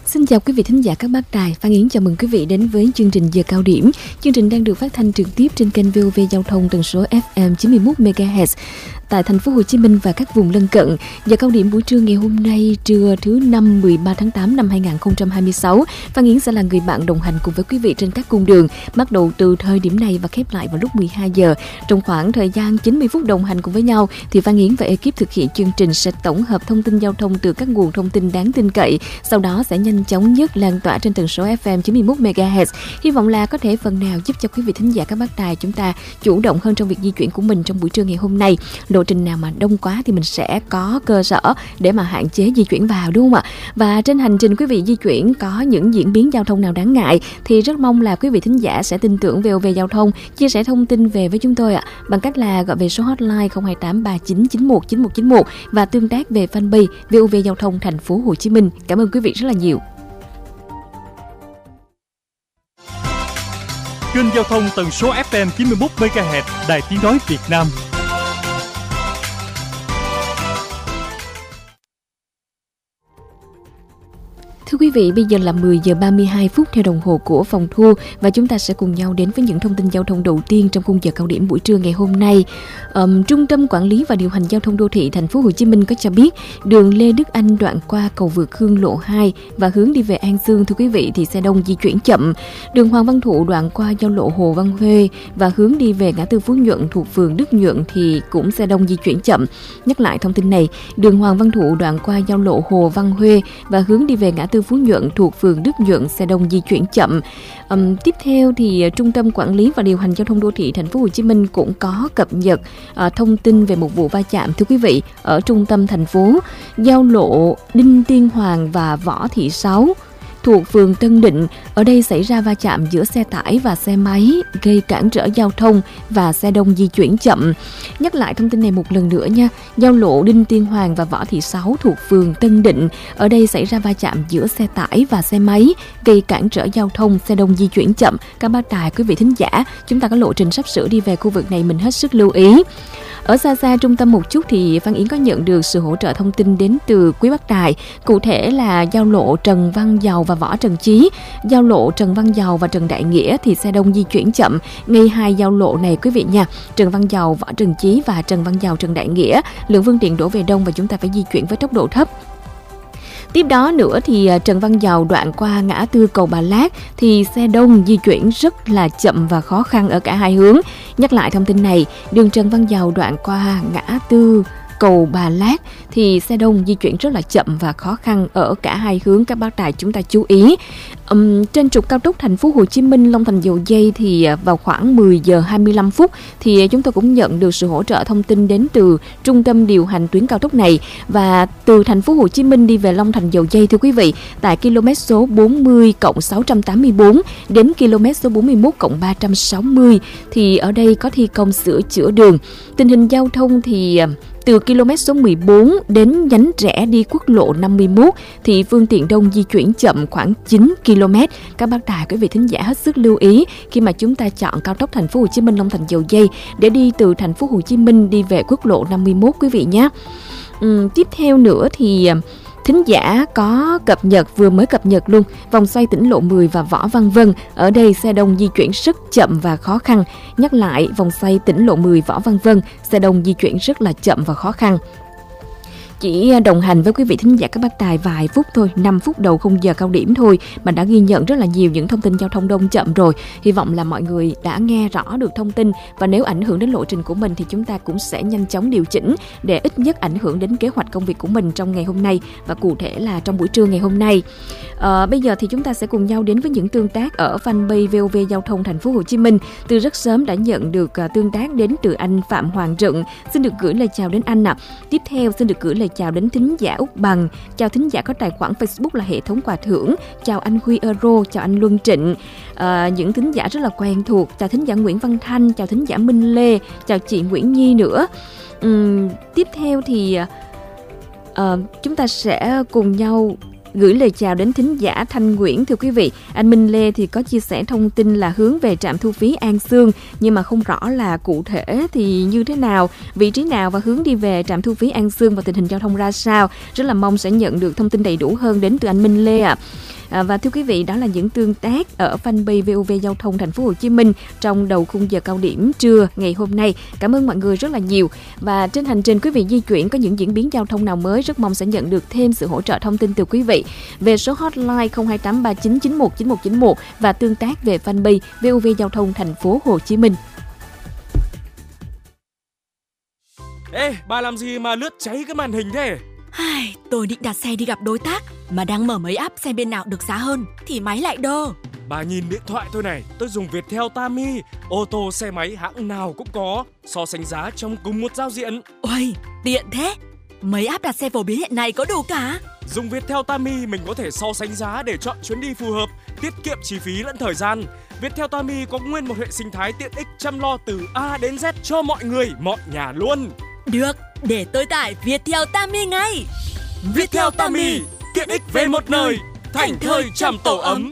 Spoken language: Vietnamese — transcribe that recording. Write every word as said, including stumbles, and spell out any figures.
Xin chào quý vị thính giả các bác đài, Phan Yến chào mừng quý vị đến với chương trình Giờ Cao Điểm. Chương trình đang được phát thanh trực tiếp trên kênh vê o vê Giao thông tần số ép em chín mươi mốt mê ga héc tại thành phố Hồ Chí Minh và các vùng lân cận. Giờ Cao Điểm buổi trưa ngày hôm nay, trưa thứ năm mười ba tháng tám năm hai nghìn không trăm hai mươi sáu, Phan Yến sẽ là người bạn đồng hành cùng với quý vị trên các cung đường, bắt đầu từ thời điểm này và khép lại vào lúc mười hai giờ. Trong khoảng thời gian chín mươi phút đồng hành cùng với nhau thì Phan Yến và ekip thực hiện chương trình sẽ tổng hợp thông tin giao thông từ các nguồn thông tin đáng tin cậy, sau đó sẽ nhanh chóng nhất lan tỏa trên tần số ép em chín mươi mốt mê ga héc. Hy vọng là có thể phần nào giúp cho quý vị thính giả các bác đài chúng ta chủ động hơn trong việc di chuyển của mình trong buổi trưa ngày hôm nay. Lộ trình nào mà đông quá thì mình sẽ có cơ sở để mà hạn chế di chuyển vào, đúng không ạ? Và trên hành trình quý vị di chuyển có những diễn biến giao thông nào đáng ngại thì rất mong là quý vị thính giả sẽ tin tưởng vê o vê Giao thông, chia sẻ thông tin về với chúng tôi ạ, bằng cách là gọi về số hotline không hai tám ba chín chín một chín một chín một và tương tác về fanpage vê o vê Giao thông thành phố Hồ Chí Minh. Cảm ơn quý vị rất là nhiều. Kênh giao thông tần số ép em chín mươi mốt mê ga héc Đài Tiếng nói Việt Nam. Thưa quý vị, bây giờ là mười giờ ba mươi hai phút theo đồng hồ của phòng thu và chúng ta sẽ cùng nhau đến với những thông tin giao thông đầu tiên trong khung giờ cao điểm buổi trưa ngày hôm nay. Um, Trung tâm Quản lý và Điều hành Giao thông Đô thị Thành phố Hồ Chí Minh có cho biết đường Lê Đức Anh đoạn qua cầu vượt Hương Lộ hai và hướng đi về An Dương, thưa quý vị, thì xe đông di chuyển chậm. Đường Hoàng Văn Thụ đoạn qua giao lộ Hồ Văn Huê và hướng đi về ngã tư Phú Nhuận thuộc phường Đức Nhuận thì cũng xe đông di chuyển chậm. Nhắc lại thông tin này, đường Hoàng Văn Thụ đoạn qua giao lộ Hồ Văn Huê và hướng đi về ngã tư Phú Nhuận thuộc phường Đức Nhuận xe đông di chuyển chậm. Um, tiếp theo thì Trung tâm Quản lý và Điều hành Giao thông Đô thị Thành phố Hồ Chí Minh cũng có cập nhật uh, thông tin về một vụ va chạm, thưa quý vị, ở trung tâm thành phố, giao lộ Đinh Tiên Hoàng và Võ Thị Sáu thuộc phường Tân Định. Ở đây xảy ra va chạm giữa xe tải và xe máy gây cản trở giao thông và xe đông di chuyển chậm. Nhắc lại thông tin này một lần nữa nha. Giao lộ Đinh Tiên Hoàng và Võ Thị Sáu thuộc phường Tân Định. Ở đây xảy ra va chạm giữa xe tải và xe máy gây cản trở giao thông, xe đông di chuyển chậm. Các bác đài, quý vị thính giả, chúng ta có lộ trình sắp sửa đi về khu vực này mình hết sức lưu ý. Ở xa xa trung tâm một chút thì Phan Yến có nhận được sự hỗ trợ thông tin đến từ quý bác đài. Cụ thể là giao lộ Trần Văn Dầu và Võ Trần Chí. Giao lộ Trần Văn Dầu và Trần Đại Nghĩa thì xe đông di chuyển chậm. Ngay hai giao lộ này quý vị nha, Trần Văn Dầu, Võ Trần Chí và Trần Văn Dầu, Trần Đại Nghĩa, lượng phương tiện đổ về đông và chúng ta phải di chuyển với tốc độ thấp. Tiếp đó nữa thì Trần Văn Dầu đoạn qua ngã tư cầu Bà Lát thì xe đông di chuyển rất là chậm và khó khăn ở cả hai hướng. Nhắc lại thông tin này, đường Trần Văn Dầu đoạn qua ngã tư cầu Bà Lát thì xe đông di chuyển rất là chậm và khó khăn ở cả hai hướng, các bác đài chúng ta chú ý. Um, trên trục cao tốc Thành phố Hồ Chí Minh Long Thành Dầu Giây thì vào khoảng mười giờ hai mươi lăm phút thì chúng tôi cũng nhận được sự hỗ trợ thông tin đến từ trung tâm điều hành tuyến cao tốc này, và từ Thành phố Hồ Chí Minh đi về Long Thành Dầu Giây, thưa quý vị, tại km số bốn mươi cộng sáu trăm tám mươi tư đến km số bốn mươi mốt cộng ba trăm sáu mươi thì ở đây có thi công sửa chữa đường. Tình hình giao thông thì từ km số mười bốn đến nhánh rẽ đi quốc lộ năm mươi mốt thì phương tiện đông di chuyển chậm khoảng chín ki lô mét. Các bác đài, quý vị thính giả hết sức lưu ý khi mà chúng ta chọn cao tốc Thành phố Hồ Chí Minh Long Thành Dầu Giây để đi từ Thành phố Hồ Chí Minh đi về quốc lộ năm mươi mốt quý vị nhé. Uhm, tiếp theo nữa thì thính giả có cập nhật, vừa mới cập nhật luôn, vòng xoay tỉnh lộ mười và Võ Văn Vân. Ở đây xe đông di chuyển rất chậm và khó khăn. Nhắc lại, vòng xoay tỉnh lộ mười Võ Văn Vân, xe đông di chuyển rất là chậm và khó khăn. Chỉ đồng hành với quý vị thính giả các bác đài vài phút thôi, năm phút đầu khung giờ cao điểm thôi mà đã ghi nhận rất là nhiều những thông tin giao thông đông chậm rồi. Hy vọng là mọi người đã nghe rõ được thông tin, và nếu ảnh hưởng đến lộ trình của mình thì chúng ta cũng sẽ nhanh chóng điều chỉnh để ít nhất ảnh hưởng đến kế hoạch công việc của mình trong ngày hôm nay, và cụ thể là trong buổi trưa ngày hôm nay. À, bây giờ thì chúng ta sẽ cùng nhau đến với những tương tác ở fanpage vê o vê Giao thông Thành phố Hồ Chí Minh. Từ rất sớm đã nhận được uh, tương tác đến từ anh Phạm Hoàng Rựng. Xin được gửi lời chào đến anh ạ. À. Tiếp theo xin được gửi lời chào đến thính giả Úc Bằng, chào thính giả có tài khoản Facebook là Hệ thống Quà Thưởng, chào anh Huy Euro, chào anh Luân Trịnh, à, những thính giả rất là quen thuộc, chào thính giả Nguyễn Văn Thanh, chào thính giả Minh Lê, chào chị Nguyễn Nhi nữa. Uhm, tiếp theo thì uh, chúng ta sẽ cùng nhau gửi lời chào đến thính giả Thanh Nguyễn. Thưa quý vị, anh Minh Lê thì có chia sẻ thông tin là hướng về trạm thu phí An Sương, nhưng mà không rõ là cụ thể thì như thế nào, vị trí nào và hướng đi về trạm thu phí An Sương và tình hình giao thông ra sao. Rất là mong sẽ nhận được thông tin đầy đủ hơn đến từ anh Minh Lê ạ. À. À, và thưa quý vị, đó là những tương tác ở fanpage vê o vê Giao thông Thành phố Hồ Chí Minh trong đầu khung giờ cao điểm trưa ngày hôm nay. Cảm ơn mọi người rất là nhiều. Và trên hành trình quý vị di chuyển có những diễn biến giao thông nào mới, rất mong sẽ nhận được thêm sự hỗ trợ thông tin từ quý vị về số hotline không hai tám ba chín chín một chín một chín một và tương tác về fanpage vê o vê Giao thông Thành phố Hồ Chí Minh. Ê, bà làm gì mà lướt cháy cái màn hình thế? Ai, tôi định đặt xe đi gặp đối tác mà đang mở mấy app xem bên nào được giá hơn thì máy lại đơ. Bà nhìn điện thoại tôi này, tôi dùng Viettel Tami, ô tô xe máy hãng nào cũng có, so sánh giá trong cùng một giao diện. Ôi, tiện thế. Mấy app đặt xe phổ biến hiện nay có đủ cả. Dùng Viettel Tami mình có thể so sánh giá để chọn chuyến đi phù hợp, tiết kiệm chi phí lẫn thời gian. Viettel Tami có nguyên một hệ sinh thái tiện ích chăm lo từ A đến Z cho mọi người, mọi nhà luôn. Được, để tôi tải Viettel Tami ngay. Viettel Tami, tiện ích về một nơi, thành thơi chăm tổ ấm.